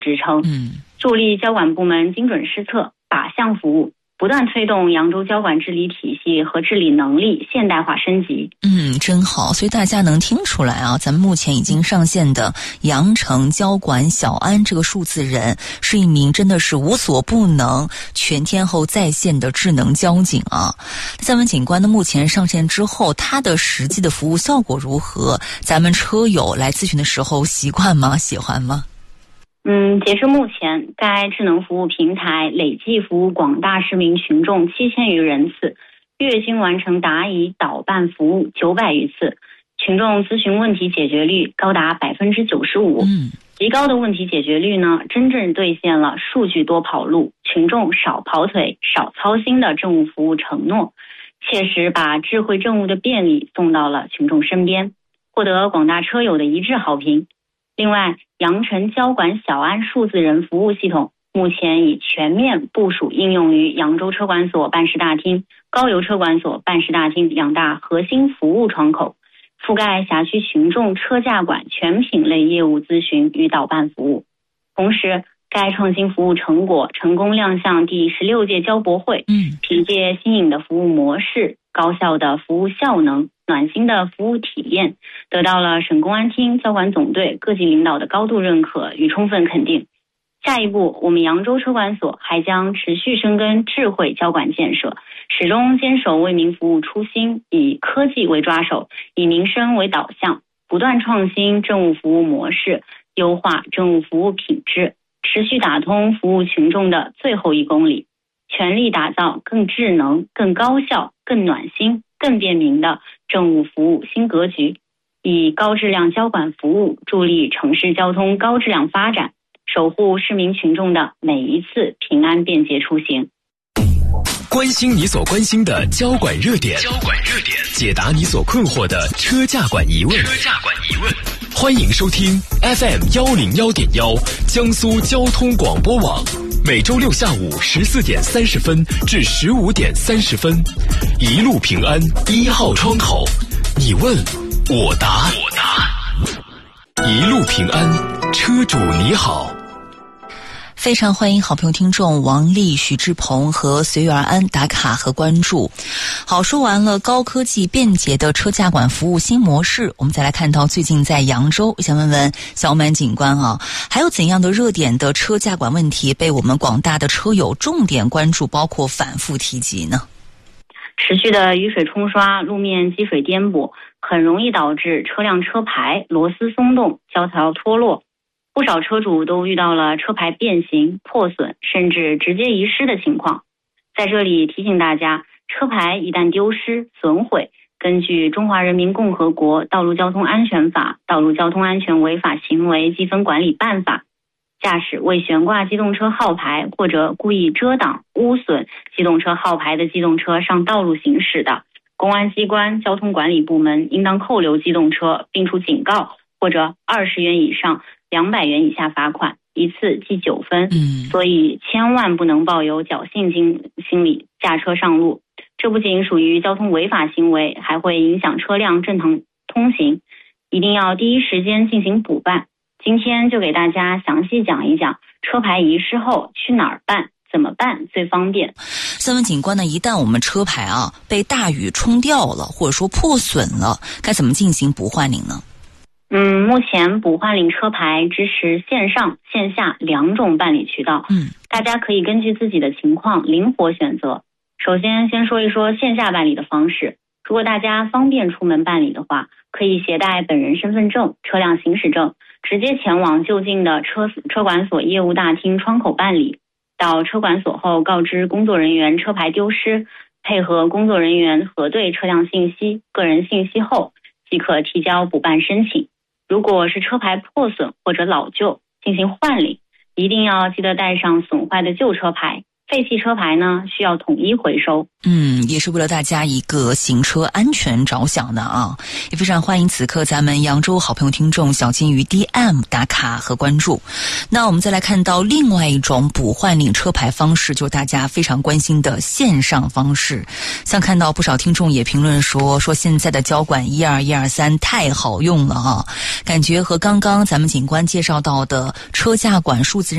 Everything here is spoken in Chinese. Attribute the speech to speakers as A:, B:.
A: 支撑，助力交管部门精准施策、靶向服务，不断推动扬州交管治理体系和治理能力现代化升级。
B: 真好。所以大家能听出来啊，咱们目前已经上线的羊城交管小安这个数字人，是一名真的是无所不能、全天候在线的智能交警啊。咱们警官呢，目前上线之后，它的实际的服务效果如何？咱们车友来咨询的时候习惯吗？喜欢吗？
A: 截至目前，该智能服务平台累计服务广大市民群众7000余人次，月均完成答疑导办服务900余次，群众咨询问题解决率高达95%。极高的问题解决率呢，真正兑现了数据多跑路、群众少跑腿、少操心的政务服务承诺，切实把智慧政务的便利送到了群众身边，获得广大车友的一致好评。另外，羊城交管小安数字人服务系统目前已全面部署应用于扬州车管所办事大厅、高邮车管所办事大厅2大核心服务窗口，覆盖辖区群众车驾管全品类业务咨询与导办服务。同时，该创新服务成果成功亮相第16届交博会，凭借新颖的服务模式、高效的服务效能、暖心的服务体验，得到了省公安厅交管总队各级领导的高度认可与充分肯定。下一步，我们扬州车管所还将持续深耕智慧交管建设，始终坚守为民服务初心，以科技为抓手，以民生为导向，不断创新政务服务模式，优化政务服务品质，持续打通服务群众的最后1公里，全力打造更智能、更高效、更暖心、更便民的政务服务新格局，以高质量交管服务助力城市交通高质量发展，守护市民群众的每一次平安便捷出行。
C: 关心你所关心的交管热点，解答你所困惑的车驾管疑问。欢迎收听 FM101.1江苏交通广播网，每周6下午14点30分至15点30分，一路平安1号窗口，你问我答，一路平安，车主你好。
B: 非常欢迎好朋友听众王丽、许志鹏和随遇而安打卡和关注。好，说完了高科技便捷的车驾管服务新模式，我们再来看到最近在扬州，我想问问小满警官啊，还有怎样的热点的车驾管问题被我们广大的车友重点关注，包括反复提及呢？
A: 持续的雨水冲刷、路面积水颠簸，很容易导致车辆车牌螺丝松动、胶条脱落。不少车主都遇到了车牌变形、破损，甚至直接遗失的情况。在这里提醒大家，车牌一旦丢失、损毁，根据《中华人民共和国道路交通安全法》《道路交通安全违法行为记分管理办法》，驾驶未悬挂机动车号牌或者故意遮挡、污损机动车号牌的机动车上道路行驶的，公安机关、交通管理部门应当扣留机动车，并处警告或者20元以上200元以下罚款，一次记9分。所以千万不能抱有侥幸心理驾车上路，这不仅属于交通违法行为，还会影响车辆正常通行，一定要第一时间进行补办。今天就给大家详细讲一讲车牌遗失后去哪儿办，怎么办最方便。
B: 三文警官呢，一旦我们车牌被大雨冲掉了，或者说破损了，该怎么进行补换领呢？
A: 目前补换领车牌支持线上线下2种办理渠道，大家可以根据自己的情况灵活选择。首先说一说线下办理的方式，如果大家方便出门办理的话，可以携带本人身份证、车辆行驶证，直接前往就近的车管所业务大厅窗口办理。到车管所后告知工作人员车牌丢失，配合工作人员核对车辆信息、个人信息后，即可提交补办申请。如果是车牌破损或者老旧，进行换领，一定要记得带上损坏的旧车牌。废弃车牌呢，需要统一回收。
B: 也是为了大家一个行车安全着想的啊！也非常欢迎此刻咱们扬州好朋友听众小金鱼 DM 打卡和关注。那我们再来看到另外一种补换领车牌方式，就是大家非常关心的线上方式。像看到不少听众也评论说现在的交管12123太好用了啊，感觉和刚刚咱们警官介绍到的车驾管数字